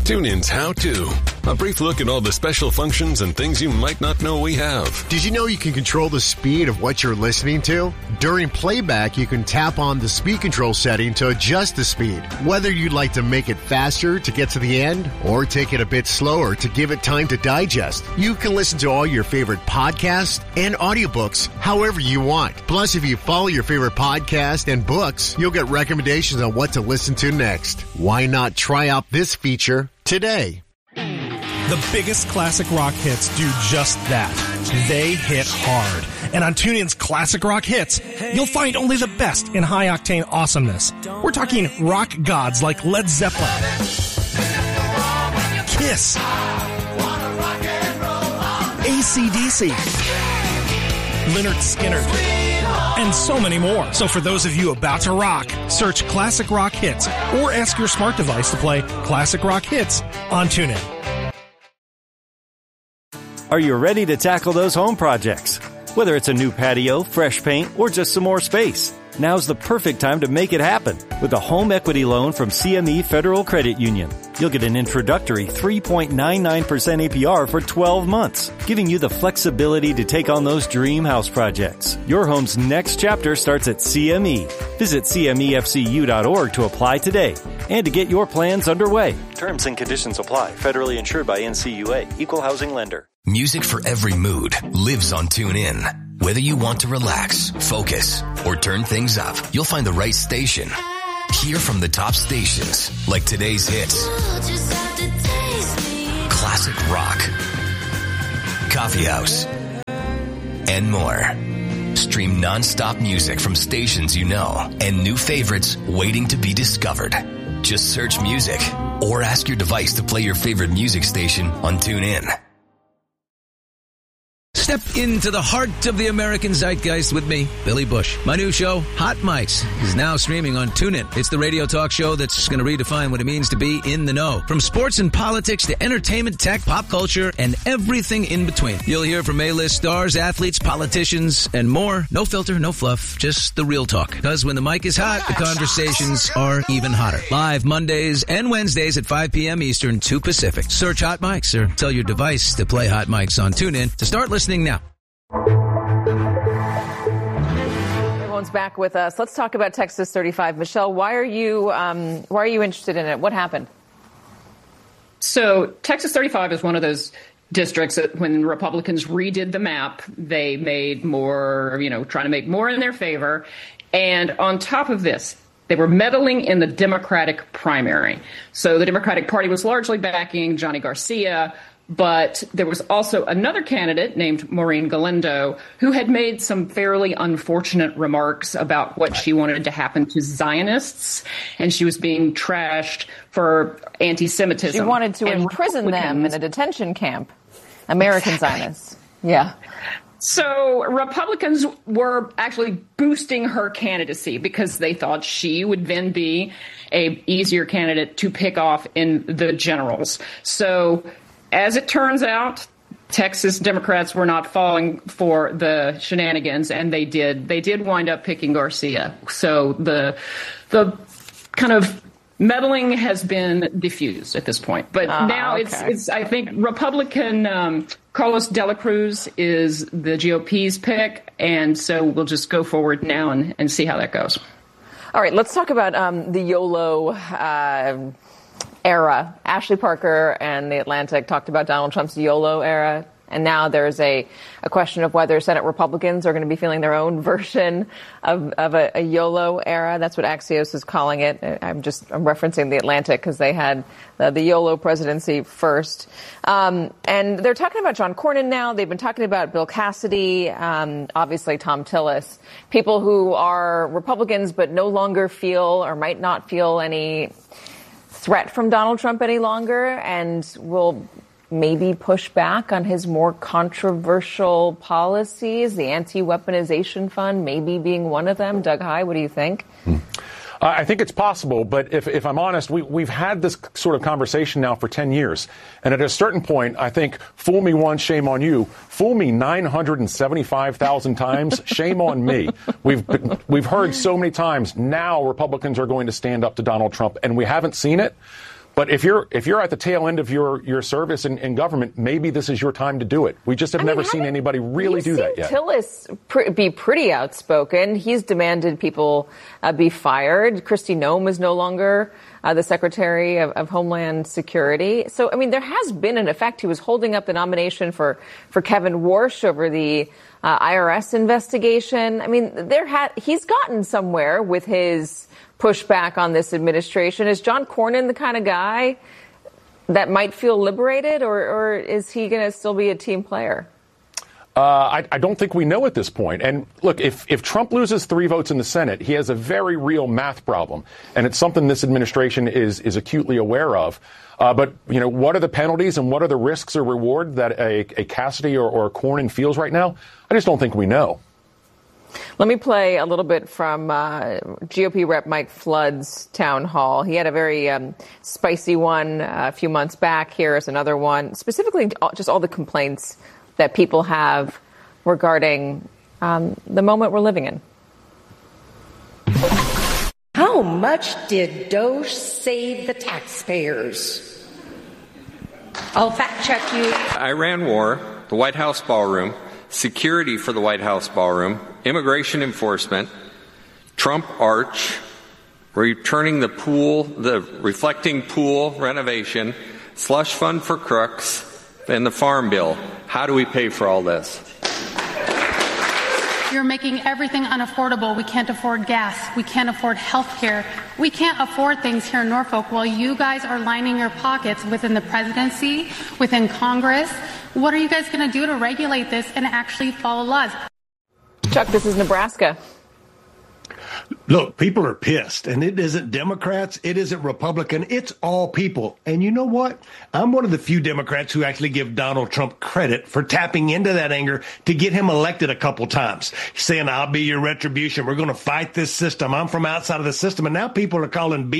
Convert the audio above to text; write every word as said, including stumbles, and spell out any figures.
TuneIn's How To. A brief look at all the special functions and things you might not know we have. Did you know you can control the speed of what you're listening to? During playback, you can tap on the speed control setting to adjust the speed. Whether you'd like to make it faster to get to the end or take it a bit slower to give it time to digest, you can listen to all your favorite podcasts and audiobooks however you want. Plus, if you follow your favorite podcast and books, you'll get recommendations on what to listen to next. Why not try out this feature today? The biggest classic rock hits do just that. They hit hard. And on TuneIn's Classic Rock Hits, you'll find only the best in high-octane awesomeness. We're talking rock gods like Led Zeppelin, Kiss, A C D C, Lynyrd Skynyrd, and so many more. So for those of you about to rock, search Classic Rock Hits or ask your smart device to play Classic Rock Hits on TuneIn. Are you ready to tackle those home projects? Whether it's a new patio, fresh paint, or just some more space, now's the perfect time to make it happen with a home equity loan from C M E Federal Credit Union. You'll get an introductory three point nine nine percent A P R for twelve months, giving you the flexibility to take on those dream house projects. Your home's next chapter starts at C M E. Visit C M E F C U dot org to apply today and to get your plans underway. Terms and conditions apply. Federally insured by N C U A. Equal housing lender. Music for every mood lives on TuneIn. Whether you want to relax, focus, or turn things up, you'll find the right station. Hear from the top stations, like today's hits, classic rock, coffee house, and more. Stream non-stop music from stations you know and new favorites waiting to be discovered. Just search music or ask your device to play your favorite music station on TuneIn. Step into the heart of the American zeitgeist with me, Billy Bush. My new show, Hot Mics, is now streaming on TuneIn. It's the radio talk show that's going to redefine what it means to be in the know. From sports and politics to entertainment, tech, pop culture, and everything in between. You'll hear from A-list stars, athletes, politicians, and more. No filter, no fluff, just the real talk. Because when the mic is hot, the conversations are even hotter. Live Mondays and Wednesdays at five p.m. Eastern, two Pacific. Search Hot Mics or tell your device to play Hot Mics on TuneIn to start listening now. Everyone's back with us. Let's talk about Texas thirty-five. Michelle, why are you um, why are you interested in it? What happened? So Texas thirty-five is one of those districts that when Republicans redid the map, they made more, you know, trying to make more in their favor. And on top of this, they were meddling in the Democratic primary. So the Democratic Party was largely backing Johnny Garcia. But there was also another candidate named Maureen Galindo who had made some fairly unfortunate remarks about what she wanted to happen to Zionists, and she was being trashed for anti-Semitism. She wanted to and imprison them in a detention camp. American exactly. Zionists. Yeah. So Republicans were actually boosting her candidacy because they thought she would then be a easier candidate to pick off in the generals. So as it turns out, Texas Democrats were not falling for the shenanigans, and they did. They did wind up picking Garcia. So the the kind of meddling has been diffused at this point. But uh, now okay. it's, it's, I think, Republican um, Carlos de la Cruz is the G O P's pick, and so we'll just go forward now and, and see how that goes. All right, let's talk about um, the YOLO uh era. Ashley Parker and The Atlantic talked about Donald Trump's YOLO era, and now there's a, a question of whether Senate Republicans are going to be feeling their own version of, of a, a YOLO era. That's what Axios is calling it. I'm just I'm referencing The Atlantic because they had the, the YOLO presidency first. Um, and they're talking about John Cornyn now. They've been talking about Bill Cassidy, um, obviously Tom Tillis, people who are Republicans but no longer feel or might not feel any threat from Donald Trump any longer and will maybe push back on his more controversial policies, the anti-weaponization fund maybe being one of them. Doug Heye, what do you think? Hmm. Uh, I think it's possible, but if, if I'm honest, we, we've had this sort of conversation now for ten years. And at a certain point, I think, fool me once, shame on you. Fool me nine hundred seventy-five thousand times, shame on me. We've been, we've heard so many times, now Republicans are going to stand up to Donald Trump, and we haven't seen it. But if you're if you're at the tail end of your, your service in, in government, maybe this is your time to do it. We just have I never mean, seen anybody really do that yet. Tillis pr- be pretty outspoken. He's demanded people uh, be fired. Kristi Noem is no longer uh, the Secretary of, of Homeland Security. So, I mean, there has been an effect. He was holding up the nomination for, for Kevin Warsh over the uh, I R S investigation. I mean, there ha- he's gotten somewhere with his pushback on this administration. Is John Cornyn the kind of guy that might feel liberated, or, or is he going to still be a team player? Uh, I, I don't think we know at this point. And look, if, if Trump loses three votes in the Senate, he has a very real math problem. And it's something this administration is, is acutely aware of. Uh, but, you know, what are the penalties and what are the risks or reward that a, a Cassidy or, or a Cornyn feels right now? I just don't think we know. Let me play a little bit from uh, G O P Rep Mike Flood's town hall. He had a very um, spicy one uh, a few months back. Here is another one, specifically just all the complaints that people have regarding um, the moment we're living in. How much did DOGE save the taxpayers? I'll fact check you. Iran war, the White House ballroom, security for the White House ballroom, immigration enforcement, Trump Arch, returning the pool, the reflecting pool renovation, slush fund for crooks, and the farm bill. How do we pay for all this? You're making everything unaffordable. We can't afford gas. We can't afford health care. We can't afford things here in Norfolk while you guys are lining your pockets within the presidency, within Congress. What are you guys going to do to regulate this and actually follow laws? Chuck, this is Nebraska. Look, people are pissed, and it isn't Democrats, it isn't Republican, it's all people. And you know what? I'm one of the few Democrats who actually give Donald Trump credit for tapping into that anger to get him elected a couple times, saying, I'll be your retribution. We're going to fight this system. I'm from outside of the system. And now people are calling B